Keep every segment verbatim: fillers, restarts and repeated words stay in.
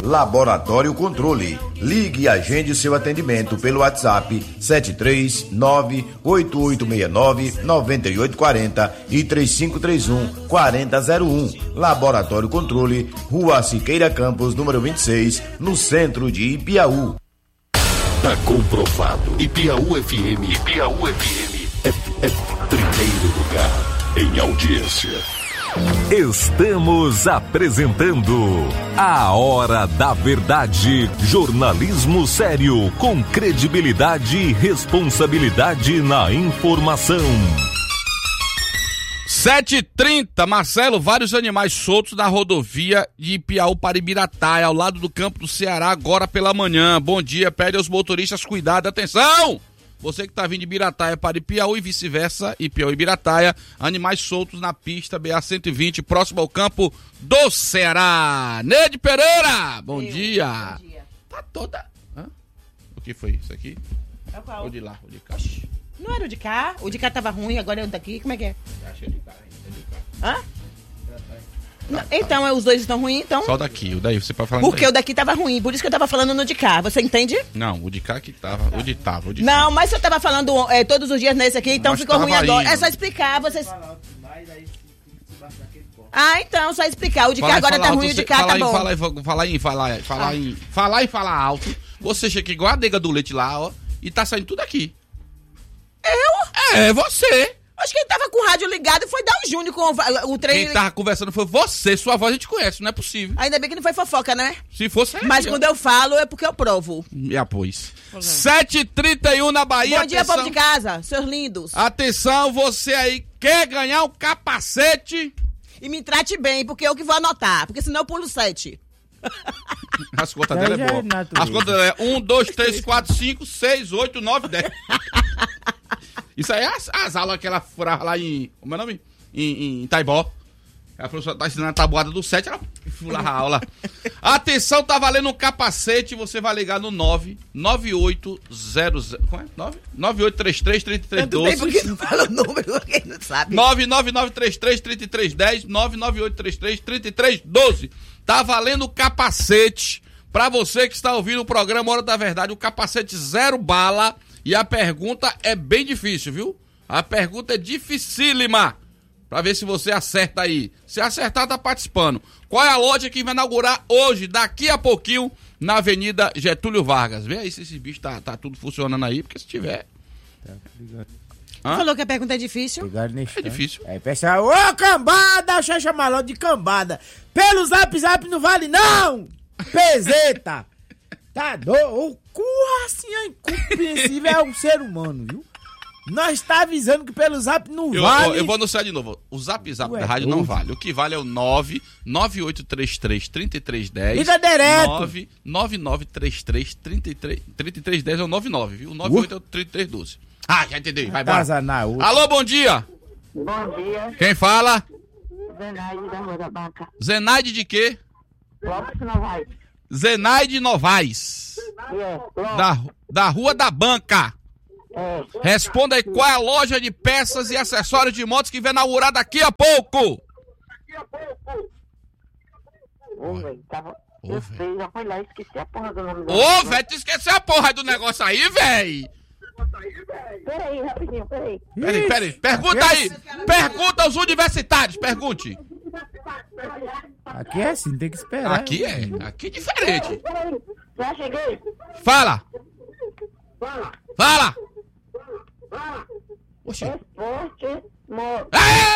Laboratório Controle. Ligue e agende seu atendimento pelo WhatsApp sete três nove oito oito seis nove nove oito quatro zero e três cinco três um quatro zero zero um. Laboratório Controle, Rua Siqueira Campos, número vinte e seis, no centro de Ipiaú. Tá comprovado. Ipiaú F M. Ipiaú F M é, é primeiro lugar em audiência. Estamos apresentando A Hora da Verdade. Jornalismo sério, com credibilidade e responsabilidade na informação. sete e trinta, Marcelo, vários animais soltos na rodovia de Ipiaú para Ibirataia, ao lado do campo do Ceará, agora pela manhã. Bom dia, pede aos motoristas cuidado, atenção! Você que está vindo de Ibirataia para Ipiaú e vice-versa, Ipiaú e Ibirataia, animais soltos na pista B A cento e vinte, próximo ao campo do Ceará. Neide Pereira, bom Eu, dia. Bom dia. Tá toda... Hã? O que foi isso aqui? É qual? O de lá, o de cá. Oxi, não era o de cá? O de cá tava ruim, agora é o daqui, como é que é? Achei de cá, é de cá. Hã? Não, então, os dois estão ruins, então? Só daqui, o daí, você pode falar Porque daí. o daqui tava ruim, por isso que eu tava falando no de cá, você entende? Não, o de cá que tava, o de tava, o de Não, cá. mas se eu tava falando é, todos os dias nesse aqui, então Mas ficou ruim tava agora. indo. É só explicar, vocês... Ah, então, só explicar. O de cá Fala aí, agora fala tá alto, ruim, o de você- cá fala tá aí, bom. Fala aí, fala aí, fala aí, fala aí, Ah. falar e falar alto. Você chega igual a nega do leite lá, ó, e tá saindo tudo aqui. Eu? É, você. Acho que ele tava com o rádio ligado e foi dar o Júnior com o, o trem. Quem tava conversando foi você, sua voz a gente conhece, não é possível. Ainda bem que não foi fofoca, né? Se fosse... Mas quando eu falo é porque eu provo. Me apôs. sete e trinta e um na Bahia. Bom dia, atenção. povo de casa, seus lindos. Atenção, você aí quer ganhar um capacete? E me trate bem, porque eu que vou anotar, porque senão eu pulo sete. As contas dela é boa. As contas dela é um, dois, três, quatro, cinco, seis, oito, nove, dez. Isso aí é as, as aulas que ela furava lá em... Como é o nome? Em, em Itaibó. A professora tá ensinando a tabuada do sete, ela furava a aula. Atenção, tá valendo um capacete, você vai ligar no nove nove oito zero zero... Como é? nove nove oito três três três três Tanto tempo que não fala o número, quem não sabe. nove nove nove três três três três um zero, nove nove oito três três três três um dois. Tá valendo capacete pra você que está ouvindo o programa Hora da Verdade, o capacete zero bala. E a pergunta é bem difícil, viu? A pergunta é dificílima. Pra ver se você acerta aí. Se acertar, tá participando. Qual é a loja que vai inaugurar hoje, daqui a pouquinho, na Avenida Getúlio Vargas? Vê aí se esse bicho tá, tá tudo funcionando aí, porque se tiver... Tá ligado. Hã? Falou que a pergunta é difícil? Ligado nesse É difícil. Aí, pessoal, ô cambada, deixa eu chamar logo de cambada. Pelo zap zap não vale não! Peseta! Tá doido? O curra assim é incompreensível, é um ser humano, viu? Nós tá avisando que pelo zap não Eu, vale. eu, eu vou anunciar de novo. O zap zap Ué, da rádio não ouve. vale. O que vale é o nove nove oito três três três três um zero. Liga direto. nove nove nove três três três três três três um zero é o nove nove, viu? O nove oito é o trinta e três doze. Ah, já entendi. Vai, bora. Casa na outra. Alô, bom dia. Bom dia, Quem fala? Zenaide da Rua da Banca. Zenaide de quê? Lopes Novaes. Zenaide Novaes. É, Lopes. Da, da Rua da Banca. É. Responda aí qual é a loja de peças e acessórios de motos que vai inaugurar daqui a pouco. Ô, velho, tava... Ô, Eu velho. sei, já foi lá, esqueci a porra do nome dela. Ô, velho, tu esqueceu a porra do negócio aí, velho. Peraí, rapidinho, peraí. Peraí, peraí. Pergunta aí. Pergunta aos universitários. Pergunte. Aqui é assim, tem que esperar. Aqui é. Aqui é diferente. Peraí, já cheguei. Fala. Fala, Fala. fala. Oxi. Esporte, mo...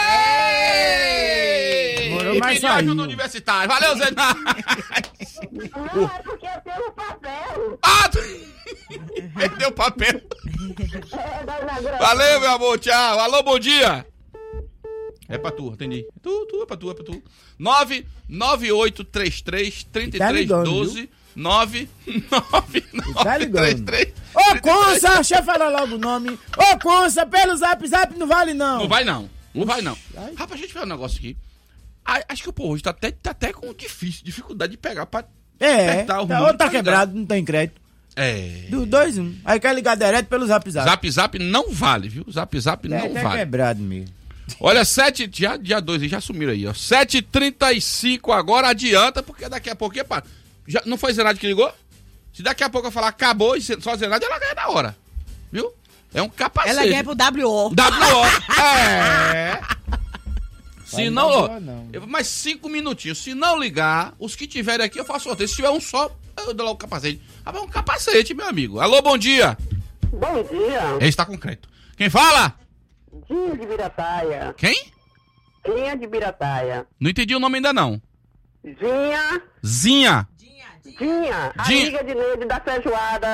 Ei! Demorou, E mas pediu saiu. ajuda universitária. Valeu, Zenaide. Não, é porque eu tenho o papel. Ah, tu... Perdeu o papel. É, da inauguração. Valeu, meu amor. Tchau. Alô, bom dia. É pra tu, entendi. Tu, tu, é pra tu, é pra tu. nove nove oito três três três três um dois nove nove Tá nove três ligando. três. Ô, Consa, deixa eu falar logo o nome. Ô, Consa, pelo zap zap não vale não. Não vai não, não vai não. Ai. Rapaz, deixa eu te falar um negócio aqui. Ah, acho que o povo hoje tá até, tá até com difícil, dificuldade de pegar pra É, apertar o tá, número, ou tá tá quebrado, não tem crédito. É. Do dois, um. Aí quer ligar direto pelo zap zap. Zap Zap não vale, viu? Zap Zap É, não tá vale. quebrado mesmo. Olha, sete, dia, dia dois, já sumiram aí, ó. sete e trinta e cinco agora, adianta, porque daqui a pouquinho, pá, Já, não foi Zenade que ligou? Se daqui a pouco eu falar acabou e só Zenade, ela ganha na hora. Viu? É um capacete. Ela ganha pro W O. W O. É. Se não, ó, não, não. eu- mais cinco minutinhos. Se não ligar, os que tiverem aqui eu faço sorteio. Se tiver um só, eu dou lá o capacete. Ah, mas é um capacete, meu amigo. Alô, bom dia. Bom dia. Ele está com crédito. Quem fala? Dinha de Birataia. Quem? Dinha de Birataia. Não entendi o nome ainda não. Dinha. Zinha. Dinha. Dinha. Amiga de Neide da feijoada.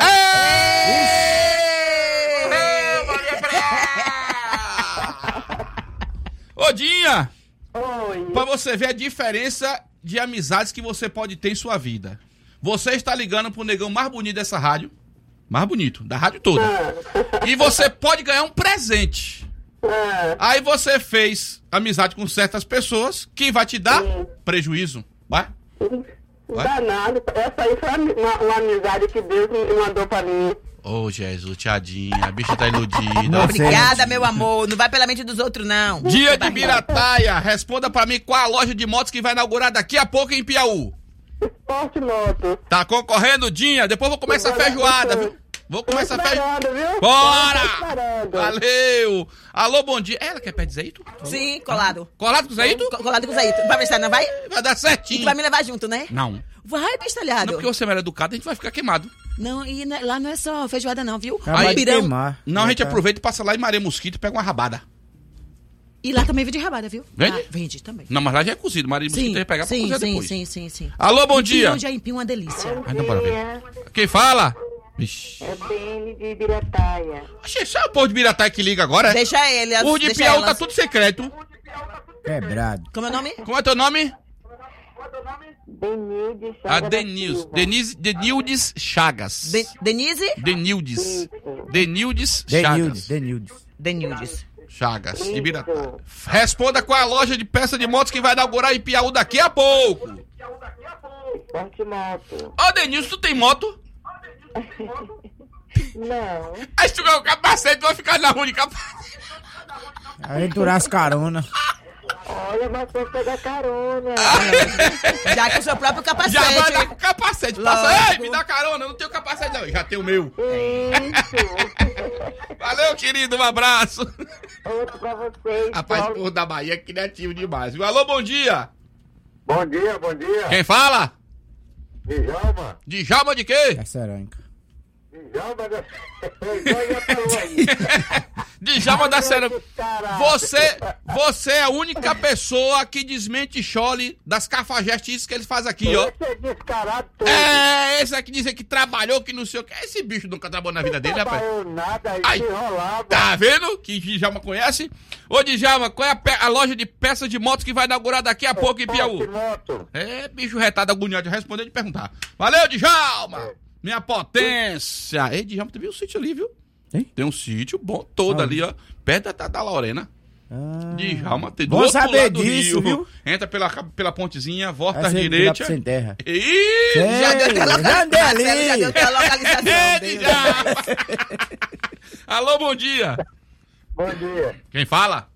Ô, Dinha, Oi. pra você ver a diferença de amizades que você pode ter em sua vida. Você está ligando pro negão mais bonito dessa rádio. Mais bonito, da rádio toda. E você pode ganhar um presente. Ah, Aí você fez amizade com certas pessoas que vai te dar Sim. prejuízo. Vai? não dá nada. Essa aí foi uma, uma amizade que Deus me mandou pra mim. Ô, Jesus, tiadinha, a bicha tá iludida. Não. Obrigada, meu amor. Não vai pela mente dos outros, não. Dia de Birataia, responda pra mim qual a loja de motos que vai inaugurar daqui a pouco em Piauí. Esporte Moto. Tá concorrendo, Dinha? Depois eu vou comer essa feijoada, viu? Vou comer essa feijoada. Esperando, viu? Bora! Tô esperando. Valeu! Alô, bom dia. Ela quer pé de zeito? Sim, colado. Colado com zeito? Co- Colado com Zaito. Não vai prestar, não vai? Vai dar Tu certinho. vai me levar junto, né? Não. Vai, bestalhado. Não, porque você é melhor educado, a gente vai ficar queimado. Não, e né, lá não é só feijoada, não, viu? Acabou de Pirão. queimar. Não, a gente Já tá. aproveita e passa lá em Maria Mosquito e pega uma rabada. E lá também vende rabada, viu? Vende? Ah, vende também. Não, mas lá já é cozido. Maria Mosquito Sim, vai pegar pra sim, cozer sim, depois. sim, sim, sim. Alô, bom dia. Empinho, já empinho uma delícia. Ah, então bora ver. Quem fala? Vixe. É Bene de Birataia. Oxe, só o povo de Birataia que liga agora, é? Deixa ele. as- O de deixa Piauí elas. tá tudo secreto. Quebrado. Como é o nome? Como é teu nome? Denilde A Chagas da Denils. Silva. Denise, Denildes Chagas. De- Denise? Denildes. Denildes Denildes, Chagas. Denildes. Denildes. Chagas, de Birataia. Responda qual é a loja de peça de motos que vai inaugurar em Piauí daqui a pouco. Esporte Moto. Ô, Denilson, tu tem moto? Não. Aí se tu ganhar o capacete, tu vai ficar na rua de capacete. Aventurar as caronas. Olha, mas vou pegar carona. Já com o seu próprio capacete. Já vai dar com o capacete. Passa, Logo. ei, me dá carona, eu não tenho capacete não. Já tenho o meu. Isso. Valeu, querido, um abraço. Outro pra vocês. Rapaz, Paulo. porra da Bahia é criativo demais. Viu? Alô, bom dia. Bom dia, bom dia. Quem fala? Djalma. Djalma de quê? É cerâmica. Djalma da... Igual já falou aí. Djalma da Cerâmica. Caraca. Você, você é a única pessoa que desmente chole das cafajestes que eles fazem aqui, ó. Esse é descarado todo. É, esse aqui dizer que trabalhou, que não sei o que. Esse bicho nunca trabalhou na vida dele, Não rapaz. trabalhou nada, aí Ai. se enrolava. Tá vendo? Que Djalma conhece. Ô, Djalma, qual é a, pe- a loja de peças de motos que vai inaugurar daqui a pouco em Piauí? Esporte Moto. É, bicho retado, agoniado de responder e de perguntar. Valeu, Djalma! Minha potência! Ei, Djalma, tu viu o sítio ali, viu? Tem? Tem um sítio bom todo Ah, ali, ó. Perto da, da Lorena. Ah, Djalma, tem do bom outro saber lado do disso, rio. viu? Entra pela, pela pontezinha, volta Vai à ser direita. sem terra. Ih, É, já deu Marcelo já andei ali. já deu a localização Ei, dele. Djalma. Alô, bom dia. Bom dia. Quem fala?